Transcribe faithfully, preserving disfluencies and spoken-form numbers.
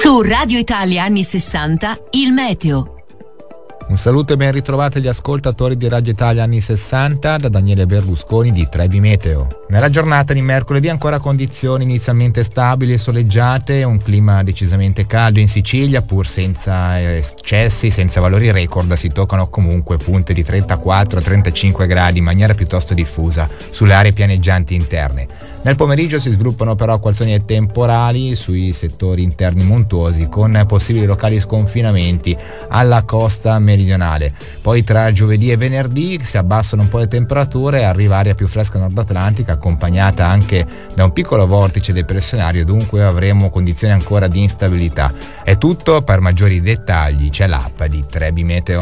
Su Radio Italia anni sessanta, il meteo. Un saluto e ben ritrovati agli ascoltatori di Radio Italia anni sessanta da Daniele Berlusconi di Trebi Meteo. Nella giornata di mercoledì ancora condizioni inizialmente stabili e soleggiate, un clima decisamente caldo in Sicilia, pur senza eccessi, senza valori record, si toccano comunque punte di trentaquattro trentacinque gradi in maniera piuttosto diffusa sulle aree pianeggianti interne. Nel pomeriggio si sviluppano però acquazzoni temporali sui settori interni montuosi con possibili locali sconfinamenti alla costa meridionale. Poi tra giovedì e venerdì si abbassano un po' le temperature e arriva aria più fresca nord atlantica accompagnata anche da un piccolo vortice depressionario, dunque avremo condizioni ancora di instabilità. È tutto, per maggiori dettagli c'è l'app di Trebi Meteo.